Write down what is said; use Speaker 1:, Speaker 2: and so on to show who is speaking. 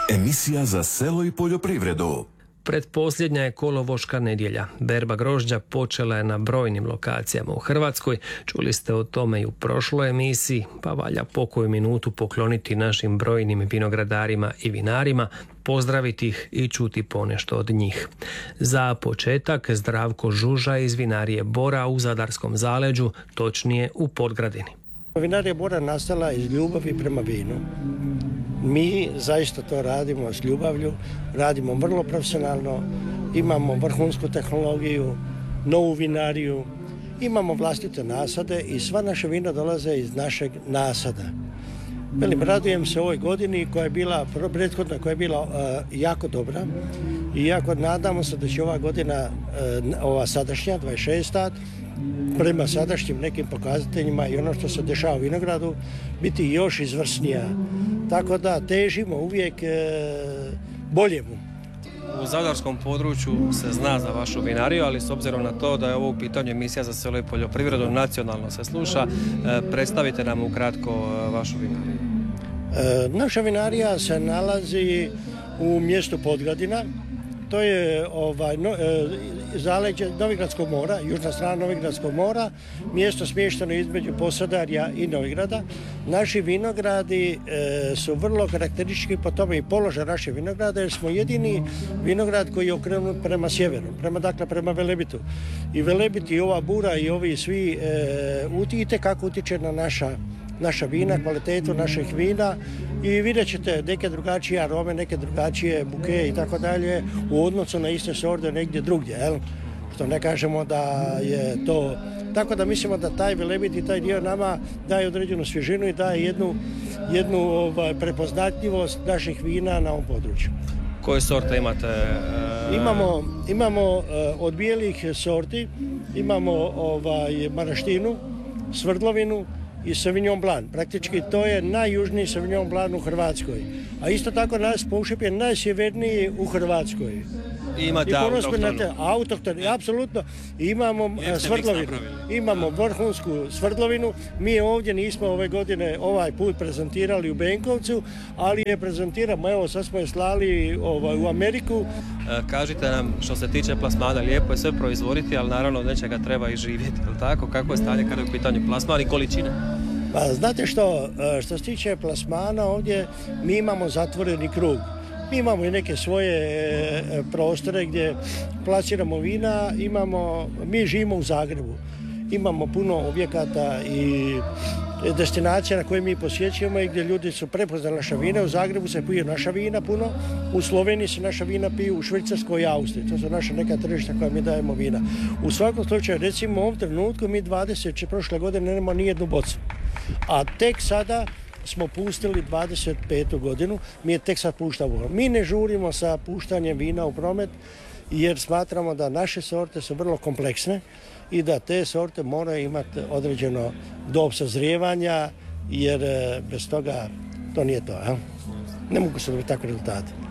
Speaker 1: Emisija za selo i poljoprivredu.
Speaker 2: Pretposljednja je kolovoška nedjelja. Berba grožđa počela je na brojnim lokacijama u Hrvatskoj. Čuli ste o tome i u prošloj emisiji, pa valja pokoju minutu pokloniti našim brojnim vinogradarima i vinarima, pozdraviti ih i čuti ponešto od njih. Za početak Zdravko Žuža iz vinarije Bora u Zadarskom zaleđu, točnije u Podgradini.
Speaker 3: Vinarija Bora nastala iz ljubavi prema vinu. Mi zaista to radimo s ljubavlju, radimo vrlo profesionalno, imamo vrhunsku tehnologiju, novu vinariju, imamo vlastite nasade i sva naša vina dolaze iz našeg nasada. Radujem se ovoj godini koja je bila prethodna, koja je bila jako dobra i jako nadamo se da će ova godina, ova sadašnja, 26. prema sadašnjim nekim pokazateljima i ono što se dešava u vinogradu biti još izvrsnija. Tako da težimo uvijek boljemu.
Speaker 2: U zadarskom području se zna za vašu vinariju, ali s obzirom na to da je ovo u pitanju emisija za selo i poljoprivredu, nacionalno se sluša, predstavite nam ukratko vašu vinariju.
Speaker 3: Naša vinarija se nalazi u mjestu Podgradina. To je zaleđe Novigradskog mora, južna strana Novigradskog mora, mjesto smješteno između Posadarja i Novigrada. Naši vinogradi su vrlo karakteristični po tome i položaj naših vinograda, jer smo jedini vinograd koji je okrenut prema sjeveru, prema Velebitu. I Velebit i ova bura i ovi svi itekako utječe na naša vina, kvalitetu naših vina i vidjet ćete neke drugačije arome, neke drugačije buke i tako dalje u odnosu na iste sorte negdje drugdje, što ne kažemo da je to. Tako da mislimo da taj Velebit i taj dio nama daje određenu svježinu i daje jednu prepoznatljivost naših vina na ovom području.
Speaker 2: Koje sorte imate?
Speaker 3: Imamo od bijelih sorti, imamo maraštinu, svrdlovinu i Sauvignon Blanc. Praktički to je najjužniji Sauvignon Blanc u Hrvatskoj. A isto tako naš Poušep je najsjeverniji u Hrvatskoj.
Speaker 2: Imate
Speaker 3: autohtonu, apsolutno. Imamo svrdlovinu. Imamo vrhunsku svrdlovinu. Mi ovdje nismo ove godine ovaj put prezentirali u Benkovcu, ali je prezentiramo, evo sad smo je slali u Ameriku.
Speaker 2: Kažite nam, što se tiče plasmana, lijepo je sve proizvoditi, ali naravno od nečega treba i živjeti, je li tako? Kako je stanje kada je u pitanju plasman i količine?
Speaker 3: Pa znate što se tiče plasmana ovdje, mi imamo zatvoreni krug. Mi imamo i neke svoje prostore gdje plasiramo vina, mi živimo u Zagrebu. Imamo puno objekata i destinacija na koje mi posjećujemo i gdje ljudi su prepoznali naša vina. U Zagrebu se piju naša vina puno, u Sloveniji se naša vina piju, u Švicarskoj i Austriji. To su naša neka tržišta koja mi dajemo vina. U svakom slučaju, recimo u ovom trenutku mi prošle godine nemamo nijednu bocu. A tek sada smo pustili 25. godinu, mi je tek sad puštamo. Mi ne žurimo sa puštanjem vina u promet jer smatramo da naše sorte su vrlo kompleksne i da te sorte moraju imati određeno dob sazrijevanja jer bez toga to nije to. Ne mogu se dobiti takve rezultate.